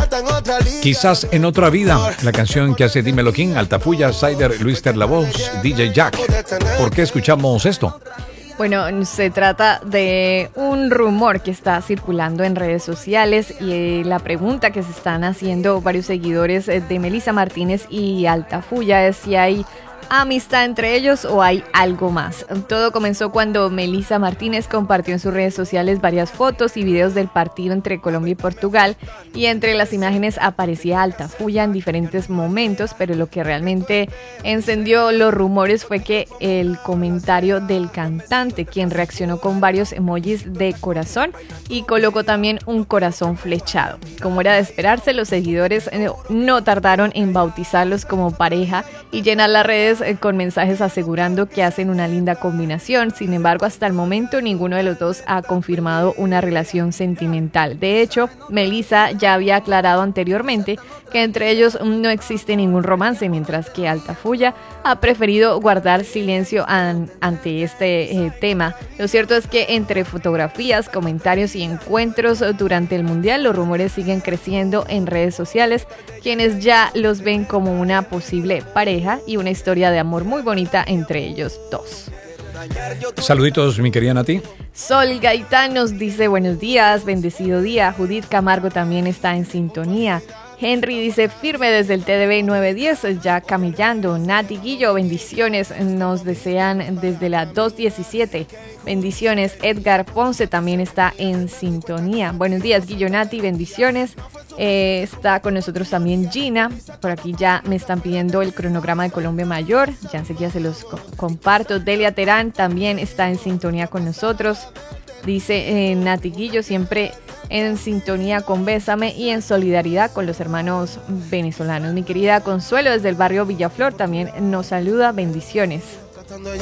Quizás en otra vida, la canción que hace Dímelo King, Altafulla, Sider, Luis Ter La Voz, DJ Jack. ¿Por qué escuchamos esto? Bueno, se trata de un rumor que está circulando en redes sociales y la pregunta que se están haciendo varios seguidores de Melissa Martínez y Altafulla es si hay amistad entre ellos o hay algo más. Todo comenzó cuando Melissa Martínez compartió en sus redes sociales varias fotos y videos del partido entre Colombia y Portugal, y entre las imágenes aparecía Altafulla en diferentes momentos, pero lo que realmente encendió los rumores fue que el comentario del cantante, quien reaccionó con varios emojis de corazón y colocó también un corazón flechado. Como era de esperarse, los seguidores no tardaron en bautizarlos como pareja y llenar las redes con mensajes asegurando que hacen una linda combinación. Sin embargo, hasta el momento ninguno de los dos ha confirmado una relación sentimental. De hecho, Melissa ya había aclarado anteriormente que entre ellos no existe ningún romance, mientras que Altafulla ha preferido guardar silencio ante este tema. Lo cierto es que entre fotografías, comentarios y encuentros durante el Mundial, los rumores siguen creciendo en redes sociales, quienes ya los ven como una posible pareja y una historia de amor muy bonita entre ellos dos. Saluditos, mi querida Nati. Sol Gaitán nos dice buenos días, bendecido día. Judith Camargo también está en sintonía. Henry dice firme desde el TDB 910, ya camillando. Nati Guillo, bendiciones, nos desean desde la 217. Bendiciones. Edgar Ponce también está en sintonía. Buenos días, Guillo, Nati, bendiciones. Está con nosotros también Gina. Por aquí ya me están pidiendo el cronograma de Colombia Mayor. Ya enseguida se los comparto. Delia Terán también está en sintonía con nosotros. Dice Nati Guillo, siempre en sintonía con Bésame y en solidaridad con los hermanos venezolanos. Mi querida Consuelo desde el barrio Villaflor también nos saluda. Bendiciones.